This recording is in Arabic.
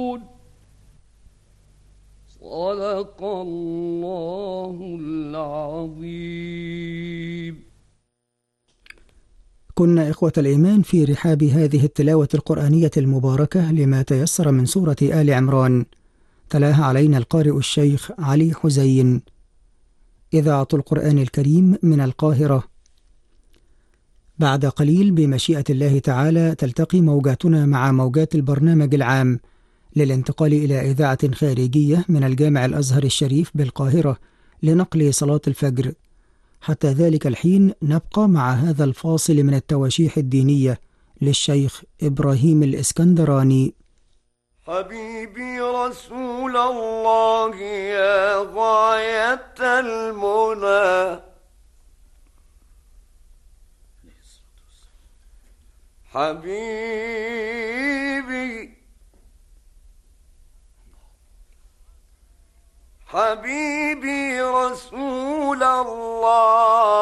صدق الله العظيم. كنا إخوة الإيمان في رحاب هذه التلاوة القرآنية المباركة لما تيسر من سورة آل عمران، تلاها علينا القارئ الشيخ علي حزين، إذاعة القرآن الكريم من القاهرة. بعد قليل بمشيئة الله تعالى تلتقي موجاتنا مع موجات البرنامج العام للانتقال إلى إذاعة خارجية من الجامع الأزهر الشريف بالقاهرة لنقل صلاة الفجر. حتى ذلك الحين نبقى مع هذا الفاصل من التواشيح الدينية للشيخ إبراهيم الإسكندراني. حبيبي رسول الله يا غاية المنى، حبيبي رسول الله